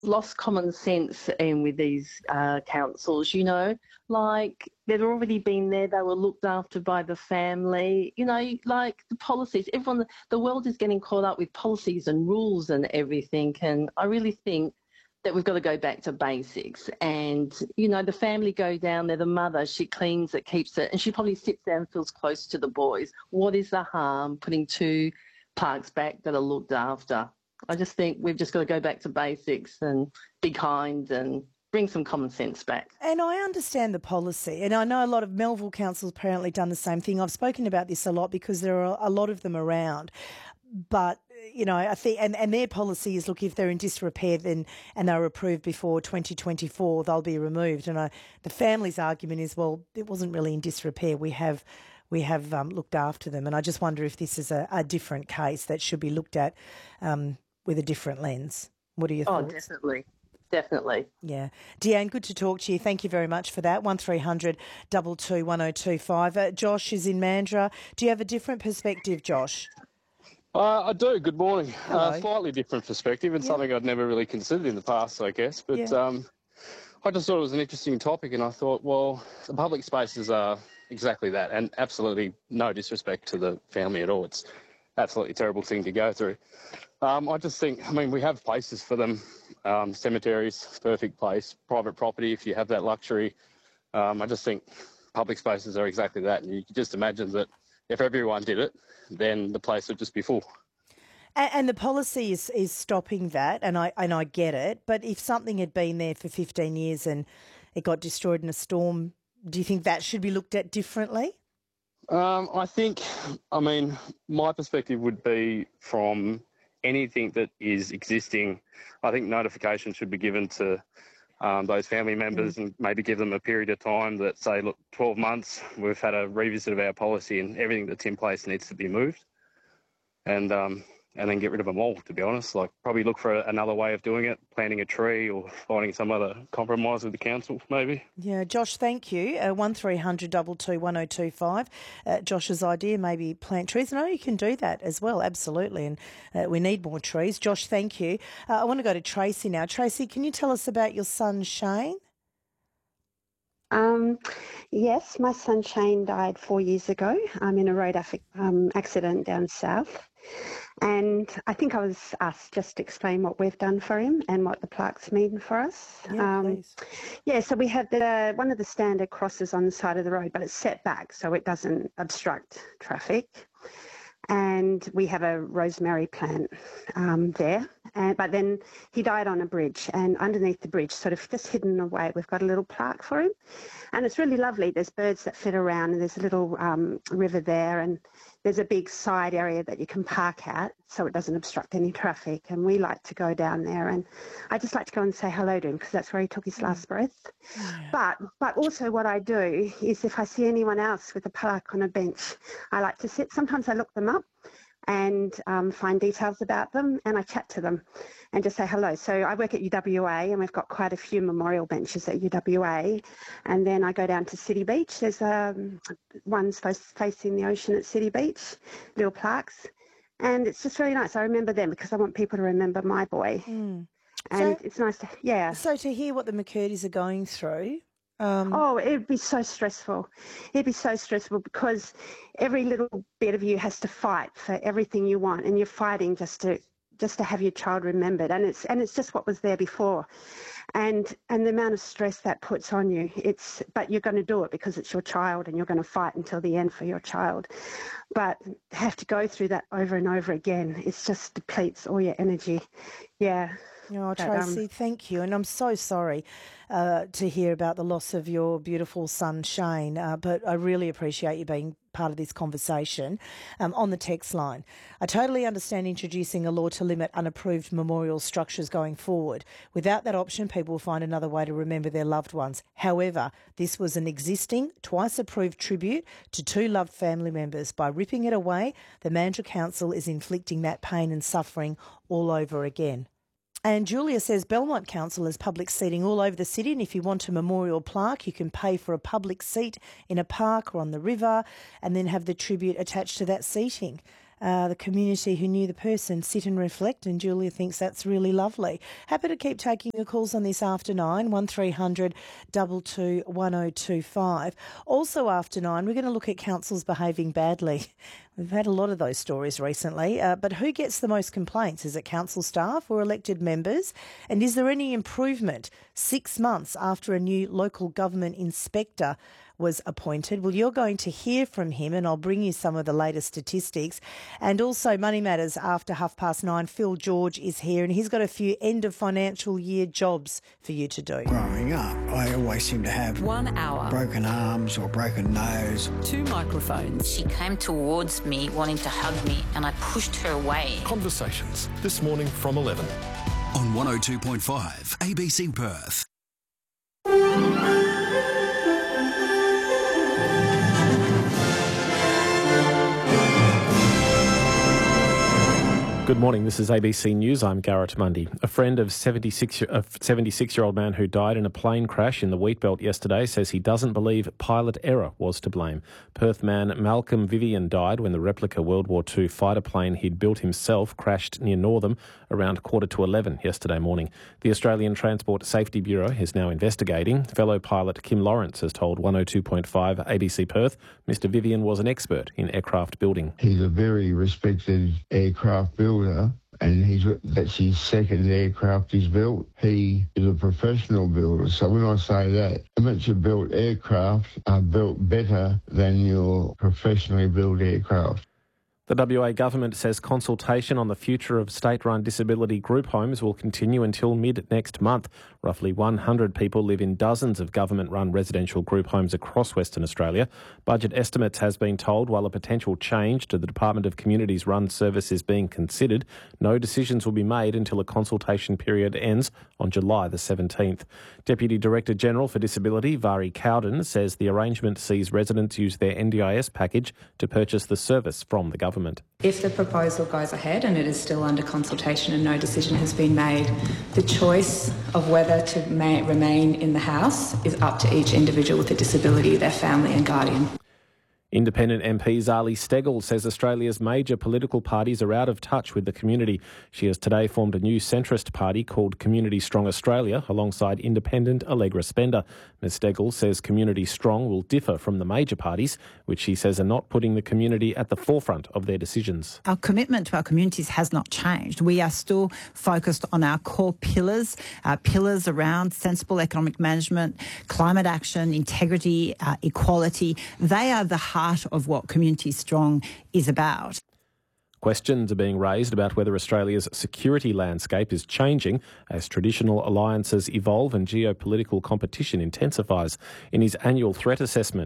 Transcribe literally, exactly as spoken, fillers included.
lost common sense in with these uh, councils, you know, like they'd already been there, they were looked after by the family, you know, like the policies, everyone, the world is getting caught up with policies and rules and everything. And I really think that we've got to go back to basics. And, you know, the family go down there, the mother, she cleans it, keeps it, and she probably sits there and feels close to the boys. What is the harm putting two parks back that are looked after? I just think we've just got to go back to basics and be kind and bring some common sense back. And I understand the policy, and I know a lot of Melville Council's apparently done the same thing. I've spoken about this a lot because there are a lot of them around. But, you know, I think, and, and their policy is, look, if they're in disrepair then and they're approved before twenty twenty-four, they'll be removed. And I, the family's argument is, well, it wasn't really in disrepair. We have we have um, looked after them. And I just wonder if this is a, a different case that should be looked at um, with a different lens. What are your Oh, thoughts? definitely. Definitely. Yeah. Deanne, good to talk to you. Thank you very much for that. one three hundred two two one oh two five. Uh, Josh is in Mandurah. Do you have a different perspective, Josh? Uh, I do. Good morning. Uh, Hello. slightly different perspective and Yeah. something I'd never really considered in the past, I guess. But Yeah. um, I just thought it was an interesting topic, and I thought, well, the public spaces are exactly that, and absolutely no disrespect to the family at all. It's absolutely a terrible thing to go through. Um, I just think, I mean, we have places for them. Um, cemeteries, perfect place. Private property, if you have that luxury. Um, I just think public spaces are exactly that, and you can just imagine that if everyone did it, then the place would just be full. And, and the policy is, is stopping that, and I and I get it. But if something had been there for fifteen years and it got destroyed in a storm, do you think that should be looked at differently? Um, I think, I mean, my perspective would be from anything that is existing. I think notification should be given to um, those family members mm. and maybe give them a period of time that say, look, twelve months, we've had a revisit of our policy and everything that's in place needs to be moved. And um, and then get rid of them all, to be honest. Like, probably look for another way of doing it, planting a tree or finding some other compromise with the council, maybe. Yeah, Josh, thank you. Uh, one three hundred two two one oh two five. Uh, Josh's idea, maybe plant trees. No, you can do that as well, absolutely. And uh, we need more trees. Josh, thank you. Uh, I want to go to Tracy now. Tracy, can you tell us about your son, Shane? Um, yes, my son Shane died four years ago um, in a road affi- um, accident down south. And I think I was asked just to explain what we've done for him and what the plaques mean for us. Yeah, um, please. Yeah, so we have the, one of the standard crosses on the side of the road, but it's set back so it doesn't obstruct traffic. And we have a rosemary plant um, there. And, but then he died on a bridge, and underneath the bridge, sort of just hidden away, we've got a little plaque for him. And it's really lovely. There's birds that flit around, and there's a little um, river there, and there's a big side area that you can park at so it doesn't obstruct any traffic. And we like to go down there, and I just like to go and say hello to him because that's where he took his last breath. Yeah. But but also what I do is if I see anyone else with a plaque on a bench, I like to sit. Sometimes I look them up and um, find details about them, and I chat to them and just say hello. So I work at U W A, and we've got quite a few memorial benches at U W A, and then I go down to City Beach. There's um, one facing the ocean at City Beach, little plaques, and it's just really nice. I remember them because I want people to remember my boy, Mm. and So, it's nice to, yeah. so to hear what the McCurdy's are going through, Um, Oh, it'd be so stressful. It'd be so stressful because every little bit of you has to fight for everything you want, and you're fighting just to just to have your child remembered, and it's and it's just what was there before, and and the amount of stress that puts on you. It's but you're going to do it because it's your child, and you're going to fight until the end for your child. But have to go through that over and over again. It just depletes all your energy. Yeah. Oh, But, um, Tracy, thank you. And I'm so sorry uh, to hear about the loss of your beautiful son, Shane, uh, but I really appreciate you being part of this conversation. Um, on the text line, I totally understand introducing a law to limit unapproved memorial structures going forward. Without that option, people will find another way to remember their loved ones. However, this was an existing, twice-approved tribute to two loved family members. By ripping it away, the Mandurah Council is inflicting that pain and suffering all over again. And Julia says Belmont Council has public seating all over the city, and if you want a memorial plaque, you can pay for a public seat in a park or on the river and then have the tribute attached to that seating. uh, the community who knew the person sit and reflect, and Julia thinks that's really lovely. Happy to keep taking your calls on this after nine, one three hundred two two one oh two five. Also after nine, we're going to look at councils behaving badly. We've had a lot of those stories recently, uh, but who gets the most complaints? Is it council staff or elected members? And is there any improvement six months after a new local government inspector was appointed? Well, you're going to hear from him, and I'll bring you some of the latest statistics. And also Money Matters after half past nine. Phil George is here, and he's got a few end of financial year jobs for you to do. Growing up, I always seem to have one hour, broken arms or broken nose. Two microphones. She came towards me wanting to hug me, and I pushed her away. Conversations this morning from eleven on one oh two point five A B C Perth. Good morning, this is A B C News. I'm Garrett Mundy. A friend of seventy-six, a seventy-six-year-old man who died in a plane crash in the Wheatbelt yesterday says he doesn't believe pilot error was to blame. Perth man Malcolm Vivian died when the replica World War Two fighter plane he'd built himself crashed near Northam around quarter to eleven yesterday morning. The Australian Transport Safety Bureau is now investigating. Fellow pilot Kim Lawrence has told one oh two point five A B C Perth Mister Vivian was an expert in aircraft building. He's a very respected aircraft builder, and he's that's his second aircraft he's built. He is a professional builder, so when I say that, amateur-built aircraft are built better than your professionally built aircraft. The W A government says consultation on the future of state-run disability group homes will continue until mid-next month. Roughly one hundred people live in dozens of government-run residential group homes across Western Australia. Budget estimates has been told while a potential change to the Department of Communities run service is being considered. No decisions will be made until a consultation period ends on July the seventeenth. Deputy Director General for Disability, Vari Cowden, says the arrangement sees residents use their N D I S package to purchase the service from the government. If the proposal goes ahead and it is still under consultation and no decision has been made, the choice of whether to may remain in the house is up to each individual with a disability, their family and guardian. Independent M P Zali Steggall says Australia's major political parties are out of touch with the community. She has today formed a new centrist party called Community Strong Australia alongside independent Allegra Spender. Ms Steggall says Community Strong will differ from the major parties, which she says are not putting the community at the forefront of their decisions. Our commitment to our communities has not changed. We are still focused on our core pillars, our pillars around sensible economic management, climate action, integrity, uh, equality. They are the heart of what Community Strong is about. Questions are being raised about whether Australia's security landscape is changing as traditional alliances evolve and geopolitical competition intensifies. In his annual threat assessment,